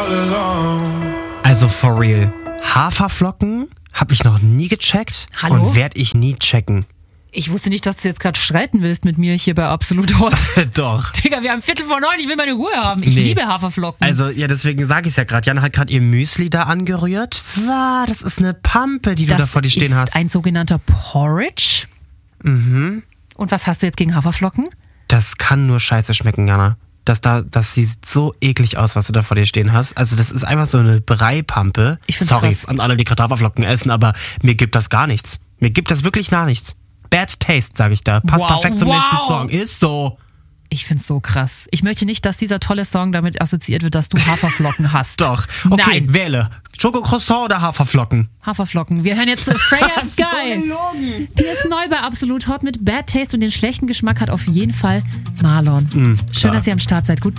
Also for real, Haferflocken habe ich noch nie gecheckt. Hallo? Und werde ich nie checken. Ich wusste nicht, dass du jetzt gerade streiten willst mit mir hier bei Absolut Hot. Doch. Digga, wir haben 8:45, ich will meine Ruhe haben. Ich liebe Haferflocken. Also, ja, deswegen sage ich es ja gerade. Jana hat gerade ihr Müsli da angerührt. Wow, das ist eine Pampe, die du da vor dir stehen hast. Das ist ein sogenannter Porridge. Mhm. Und was hast du jetzt gegen Haferflocken? Das kann nur scheiße schmecken, Jana. Das sieht so eklig aus, was du da vor dir stehen hast. Also das ist einfach so eine Breipampe. Sorry krass. an alle, die gerade Haferflocken essen, aber mir gibt das gar nichts. Mir gibt das wirklich gar nichts. Bad Taste, sage ich da. Passt perfekt zum nächsten Song. Ist so. Ich find's so krass. Ich möchte nicht, dass dieser tolle Song damit assoziiert wird, dass du Haferflocken hast. Doch. Okay, Nein. wähle. Schokocroissant oder Haferflocken? Haferflocken. Wir hören jetzt Freya Sky. Die ist neu bei Absolut Hot mit Bad Taste und den schlechten Geschmack hat auf jeden Fall Marlon. Schön, dass ihr am Start seid. Guten